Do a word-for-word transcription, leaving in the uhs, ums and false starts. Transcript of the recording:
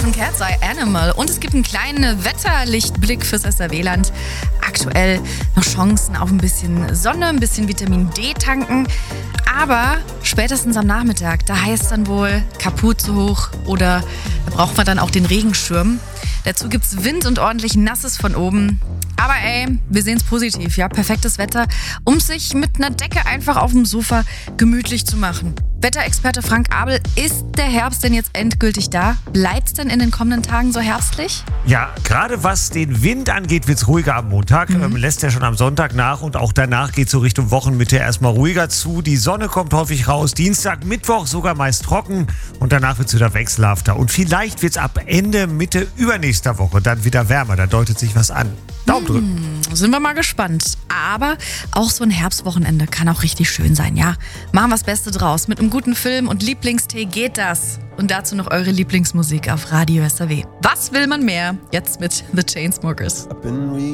Dojan Cat sei Animal. Und es gibt einen kleinen Wetterlichtblick fürs S R W-Land. Aktuell noch Chancen auf ein bisschen Sonne, ein bisschen Vitamin D tanken. Aber spätestens am Nachmittag, da heißt dann wohl Kapuze hoch oder da braucht man dann auch den Regenschirm. Dazu gibt's Wind und ordentlich Nasses von oben. Aber ey, wir sehen's positiv, ja, perfektes Wetter, um sich mit einer Decke einfach auf dem Sofa gemütlich zu machen. Wetterexperte Frank Abel, ist der Herbst denn jetzt endgültig da? Bleibt's denn in den kommenden Tagen so herbstlich? Ja, gerade was den Wind angeht, wird's ruhiger am Montag. Mhm. Ähm, lässt ja schon am Sonntag nach und auch danach geht's so Richtung Wochenmitte erstmal ruhiger zu. Die Sonne kommt häufig raus. Dienstag, Mittwoch sogar meist trocken und danach wird's wieder wechselhafter. Und vielleicht wird's ab Ende, Mitte übernächster Woche dann wieder wärmer. Da deutet sich was an. Daumen drücken. Hm, sind wir mal gespannt. Aber auch so ein Herbstwochenende kann auch richtig schön sein, ja? Machen wir das Beste draus. Mit einem guten Film und Lieblingstee geht das. Und dazu noch eure Lieblingsmusik auf Radio S R W. Was will man mehr? Jetzt mit The Chainsmokers.